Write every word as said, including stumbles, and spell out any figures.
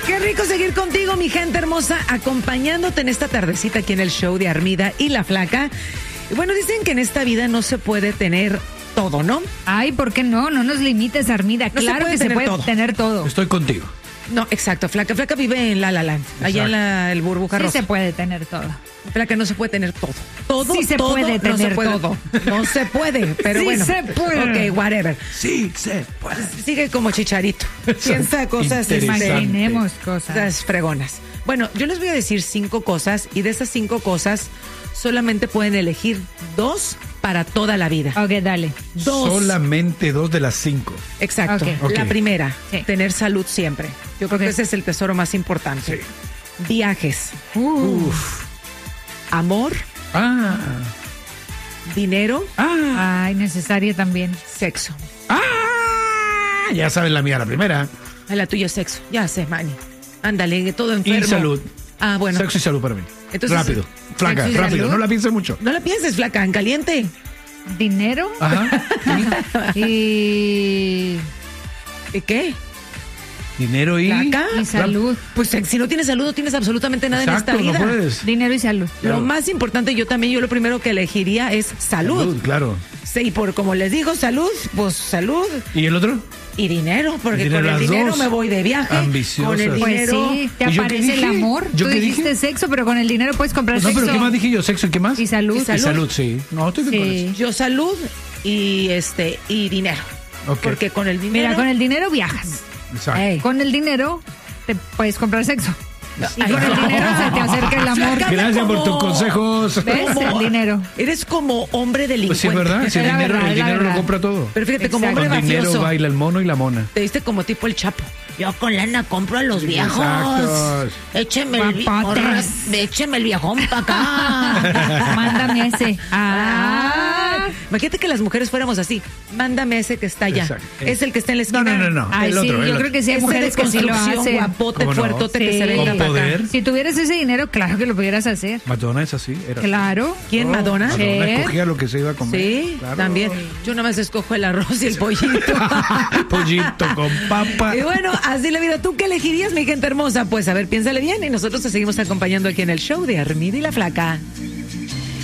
Qué rico seguir contigo, mi gente hermosa, acompañándote en esta tardecita aquí en el show de Armida y la Flaca. Y bueno, dicen que en esta vida no se puede tener todo, ¿no? Ay, ¿por qué no? No nos limites, Armida. No claro se que se puede todo. tener todo. Estoy contigo. No, exacto. Flaca, Flaca vive en La La Land, allá en la, el burbuja Sí rosa. se puede tener todo. Flaca, no se puede tener todo. Todo, Sí se todo, puede no se tener puede. todo. No se puede, pero Sí bueno. se puede. Ok, whatever. Sí, se puede. Sigue como Chicharito. Piensa cosas este, Interesante. Imaginemos cosas. Esas fregonas. Bueno, yo les voy a decir cinco cosas y de esas cinco cosas solamente pueden elegir dos para toda la vida. Ok, dale. Dos. Solamente dos de las cinco. Exacto. Ok. Ok. La primera, Sí. tener salud siempre. Yo creo Ok. que ese es el tesoro más importante. Sí. Viajes, Uh, Uf. amor, Ah. dinero, Ah. Ay, necesaria también. sexo. Ah. Ya saben la mía, la primera. Ay, la tuya es sexo. Ya sé, Manny. Ándale, todo enfermo. Y salud. Ah, bueno. Sexo y salud para mí. Entonces, rápido. Flaca, sexo y rápido. salud. No la pienses mucho. No la pienses, Flaca, en caliente. Dinero Ajá. y, ¿Y qué? Dinero y. Flaca. y salud. Pues si no tienes salud, no tienes absolutamente nada Exacto, en esta no vida. puedes. Dinero y salud. Lo más importante, yo también, yo lo primero que elegiría es salud. Salud, claro. Sí, por como les digo, salud, pues salud ¿Y el otro? y dinero, porque Dinero, con el las dinero dos. me voy de viaje. Ambiciosas. Con el Pues dinero. sí, te ¿Y yo qué aparece el dije? amor. ¿Yo Tú qué dijiste dije? sexo, pero con el dinero puedes comprar No, sexo. pero ¿qué más dije yo? ¿Sexo y qué más? Y salud. Y salud. Y salud, sí. No, estoy bien con Sí. eso. Yo salud y este y dinero. Ok. Porque con el dinero. Mira, con el dinero viajas. Exacto. Ey. Con el dinero te puedes comprar sexo. Y Ay, con el no. dinero se te acerca el amor. Flaca, Gracias por como- tus consejos. ¿Ves? El dinero. Eres como hombre delincuente. Pues sí, es verdad. Si el Es la dinero, verdad, el es la dinero lo verdad. compra todo. Pero fíjate, como Exacto. hombre Con dinero mafioso. baila el mono y la mona. Te diste como tipo el Chapo. Yo con lana compro a los viejos. Exacto. Écheme el, vi- Guapotes. ahorra- écheme el viejón para acá. Mándame ese. Ah. Imagínate que las mujeres fuéramos así. Mándame ese que está allá. Exacto. Es el que está en la No, esquina. no, no, no. Ay, el sí, otro, el yo otro. creo que sí hay Ese mujeres de que sí lo construcción, hacen. guapote, ¿Cómo no? fuertote, que Sí. se venga Con para acá. poder. Si tuvieras ese dinero, claro que lo pudieras hacer. Madonna es así. Era así. Claro. ¿Quién, Oh, Madonna? Madonna Sí. escogía lo que se iba a comer. Sí, Claro. también. Yo nada más escojo el arroz y el pollito. Pollito con papa. Y bueno, así la vida. ¿Tú qué elegirías, mi gente hermosa? Pues a ver, piénsale bien y nosotros te seguimos acompañando aquí en el show de Armida y la Flaca.